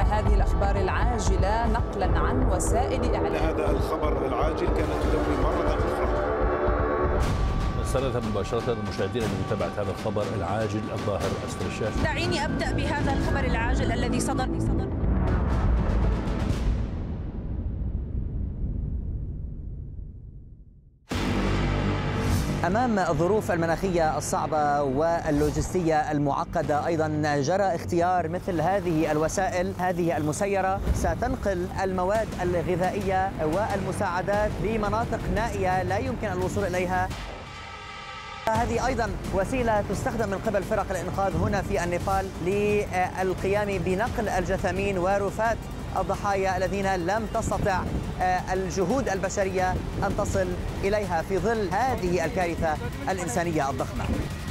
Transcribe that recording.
هذه الأخبار العاجلة نقلا عن وسائل إعلام. هذا الخبر العاجل كانت تدوي مرة أخرى. نستند مباشرة المشاهدين لمتابعة هذا الخبر العاجل الظاهر أسفل الشاشة. دعيني أبدأ بهذا الخبر العاجل الذي صدر. أمام الظروف المناخية الصعبة واللوجستية المعقدة أيضا جرى اختيار مثل هذه الوسائل هذه المسيرة ستنقل المواد الغذائية والمساعدات لمناطق نائية لا يمكن الوصول إليها. هذه أيضا وسيلة تستخدم من قبل فرق الإنقاذ هنا في النيبال للقيام بنقل الجثامين ورفات الضحايا الذين لم تستطع الجهود البشرية أن تصل إليها في ظل هذه الكارثة الإنسانية الضخمة.